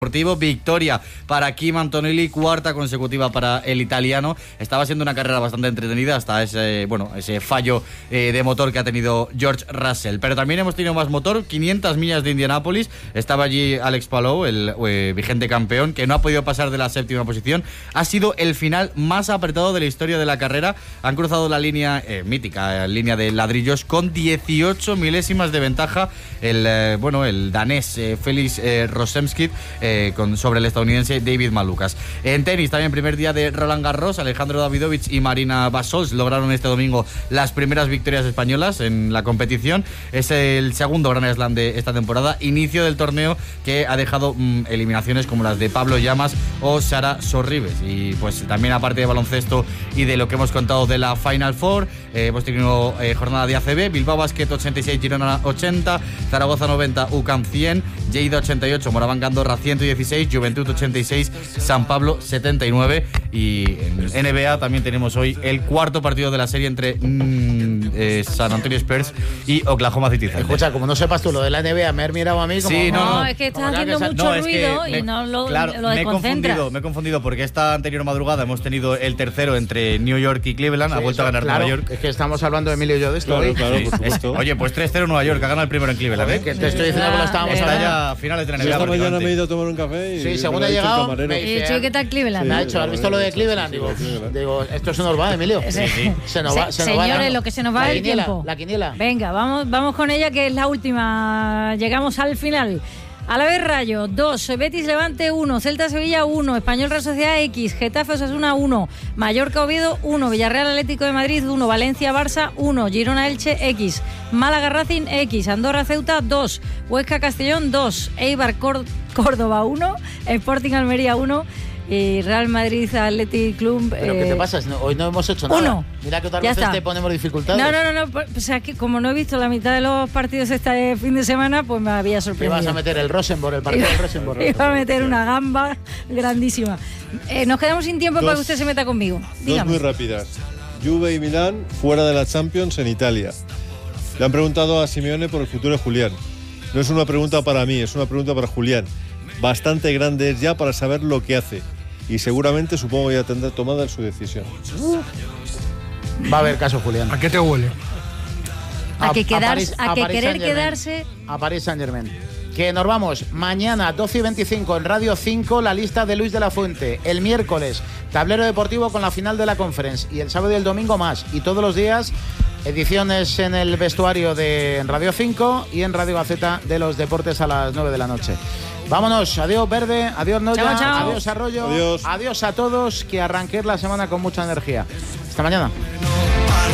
Deportivo, victoria para Kim Antonelli, cuarta consecutiva para el italiano. Estaba siendo una carrera bastante entretenida hasta ese fallo de motor que ha tenido George Russell. Pero también hemos tenido más motor, 500 millas de Indianápolis. Estaba allí Alex Palou, el vigente campeón, que no ha podido pasar de la séptima posición. Ha sido el final más apretado de la historia de la carrera. Han cruzado la línea mítica, línea de ladrillos, con 18 milésimas de ventaja el danés Felix Rosemskid sobre el estadounidense David Malukas. En tenis, también primer día de Roland Garros, Alejandro Davidovich y Marina Basols lograron este domingo las primeras victorias españolas en la competición. Es el segundo Grand Slam de esta temporada, inicio del torneo que ha dejado eliminaciones como las de Pablo Llamas o Sara Sorribes. Y pues también, aparte de baloncesto y de lo que hemos contado de la Final Four, hemos tenido jornada de ACB, Bilbao Basket 86, Girona 80, Zaragoza 90, UCAM 100, Lleida 88, Moraván Andorra 116, Juventud 86, San Pablo 79. Y en NBA también tenemos hoy el cuarto partido de la serie entre San Antonio Spurs y Oklahoma City Thunder. Escucha, como no sepas tú lo de la NBA, me has mirado a mí como... Sí, no, es que estás haciendo mucho ruido y no lo desconcentra. Me he confundido porque esta anterior madrugada hemos tenido el tercero entre New York y Cleveland. Sí, ha vuelto a ganar Nueva York. Es que estamos hablando de Emilio y yo de esto. Claro, por supuesto. Oye, pues 3-0 Nueva York, ha ganado el primero en Cleveland. Que te estoy diciendo que lo estábamos Está hablando. ya a finales de la NBA. Esta mañana me he ido a tomar un café y según he llegado, me dice, ¿qué tal Cleveland? Me ha dicho, ¿has visto lo de Cleveland? Digo, esto se nos va, Emilio. Sí. Se nos va. Señores, lo que se nos va el tiempo. La quiniela. Venga, vamos con ella, que es la última. Llegamos al final. Alavés Rayo 2, Betis Levante 1, Celta Sevilla 1, Español Real Sociedad X, Getafe Osasuna 1, Mallorca Oviedo 1, Villarreal Atlético de Madrid 1, Valencia Barça 1, Girona Elche X, Málaga Racing X, Andorra Ceuta 2, Huesca Castellón 2, Eibar Córdoba 1, Sporting Almería 1 y Real Madrid Athletic Club. ¿Pero qué te pasa? Hoy no hemos hecho nada. 1. Mira que otras veces te ponemos dificultades. No. O sea, que como no he visto la mitad de los partidos este fin de semana, pues me había sorprendido. Te vas a meter el Rosenborg, el partido del Rosenborg. Iba a meter una gamba grandísima. Nos quedamos sin tiempo para que usted se meta conmigo. Dos muy rápidas. Juve y Milán fuera de la Champions en Italia. Le han preguntado a Simeone por el futuro de Julián. No es una pregunta para mí, es una pregunta para Julián. Bastante grande es ya para saber lo que hace. Y seguramente, supongo, ya tendrá tomada su decisión. Va a haber caso, Julián. ¿A qué te huele? A querer quedarse. A Paris Saint-Germain. Que nos vamos mañana 12:25 en Radio 5, la lista de Luis de la Fuente. El miércoles, tablero deportivo con la final de la Conference. Y el sábado y el domingo más. Y todos los días, ediciones en el vestuario de Radio 5 y en Radio Gaceta de los deportes a las 9 de la noche. Vámonos, adiós Verde, adiós Noya, chao. Adiós Arroyo, adiós a todos, que arranquéis la semana con mucha energía. Hasta mañana.